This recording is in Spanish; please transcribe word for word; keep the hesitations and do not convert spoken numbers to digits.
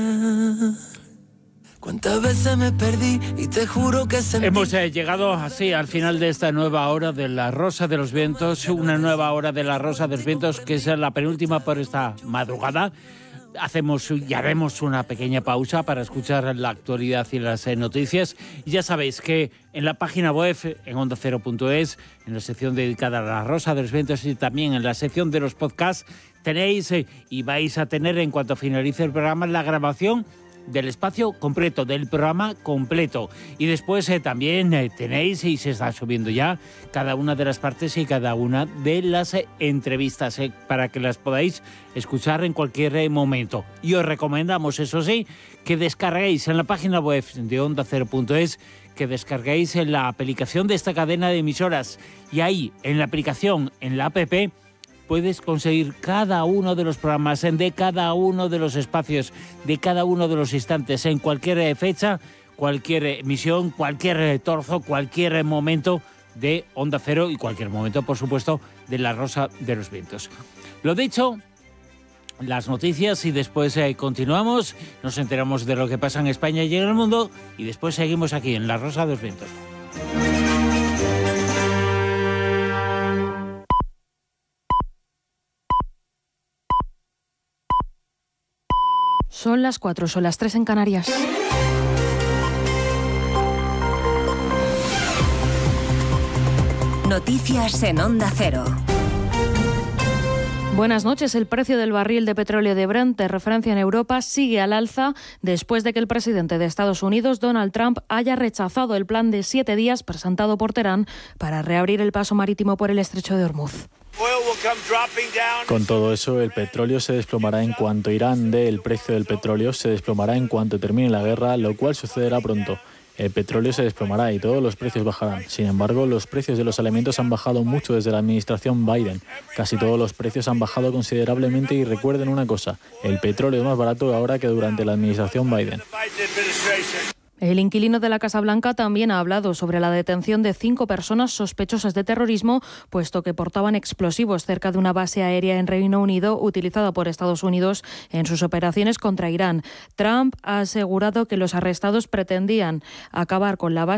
¿Cuántas veces me perdí y te juro que sentí... Hemos eh, llegado así al final de esta nueva hora de La Rosa de los Vientos, una nueva hora de La Rosa de los Vientos, que es la penúltima por esta madrugada. Hacemos y haremos una pequeña pausa para escuchar la actualidad y las eh, noticias. Y ya sabéis que en la página web, en onda cero punto es, en la sección dedicada a La Rosa de los Vientos y también en la sección de los podcasts, tenéis eh, y vais a tener, en cuanto finalice el programa, la grabación del espacio completo, del programa completo. Y después eh, también eh, tenéis, y se está subiendo ya, cada una de las partes y cada una de las eh, entrevistas eh, para que las podáis escuchar en cualquier eh, momento. Y os recomendamos, eso sí, que descarguéis en la página web de onda cero punto es, que descarguéis en la aplicación de esta cadena de emisoras. Y ahí, en la aplicación, en la app, puedes conseguir cada uno de los programas, de cada uno de los espacios, de cada uno de los instantes, en cualquier fecha, cualquier emisión, cualquier torzo, cualquier momento de Onda Cero y cualquier momento, por supuesto, de La Rosa de los Vientos. Lo dicho, las noticias y después eh, continuamos, nos enteramos de lo que pasa en España y en el mundo y después seguimos aquí en La Rosa de los Vientos. Son las cuatro, son las tres en Canarias. Noticias en Onda Cero. Buenas noches. El precio del barril de petróleo de Brent, de referencia en Europa, sigue al alza después de que el presidente de Estados Unidos, Donald Trump, haya rechazado el plan de siete días presentado por Teherán para reabrir el paso marítimo por el estrecho de Hormuz. Con todo eso, el petróleo se desplomará en cuanto Irán dé el precio del petróleo, se desplomará en cuanto termine la guerra, lo cual sucederá pronto. El petróleo se desplomará y todos los precios bajarán. Sin embargo, los precios de los alimentos han bajado mucho desde la administración Biden. Casi todos los precios han bajado considerablemente y recuerden una cosa, el petróleo es más barato ahora que durante la administración Biden. El inquilino de la Casa Blanca también ha hablado sobre la detención de cinco personas sospechosas de terrorismo, puesto que portaban explosivos cerca de una base aérea en Reino Unido utilizada por Estados Unidos en sus operaciones contra Irán. Trump ha asegurado que los arrestados pretendían acabar con la base